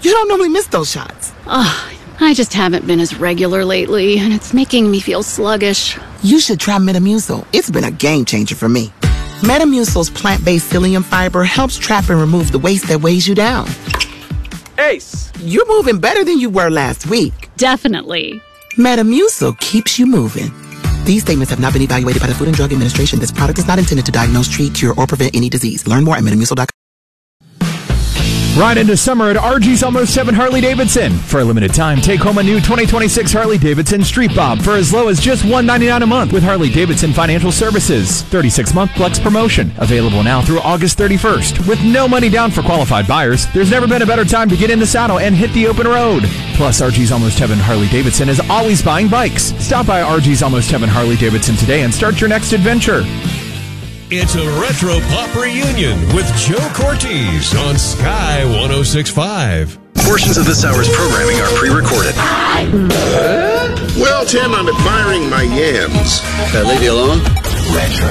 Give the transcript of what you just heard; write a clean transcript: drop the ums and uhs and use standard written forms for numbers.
You don't normally miss those shots. I just haven't been as regular lately, and it's making me feel sluggish. You should try Metamucil. It's been a game changer for me. Metamucil's plant-based psyllium fiber helps trap and remove the waste that weighs you down. Ace! You're moving better than you were last week. Definitely. Metamucil keeps you moving. These statements have not been evaluated by the Food and Drug Administration. This product is not intended to diagnose, treat, cure, or prevent any disease. Learn more at metamucil.com. Right into summer at RG's Almost Heaven Harley-Davidson. For a limited time, take home a new 2026 Harley-Davidson Street Bob for as low as just $199 a month with Harley-Davidson Financial Services. 36-month flex promotion. Available now through August 31st. With no money down for qualified buyers, there's never been a better time to get in the saddle and hit the open road. Plus, RG's Almost Heaven Harley-Davidson is always buying bikes. Stop by RG's Almost Heaven Harley-Davidson today and start your next adventure. It's a Retro Pop Reunion with Joe Cortez on Sky 106.5. Portions of this hour's programming are pre-recorded. Well, Tim, I'm admiring my yams. Can I leave you alone? Retro.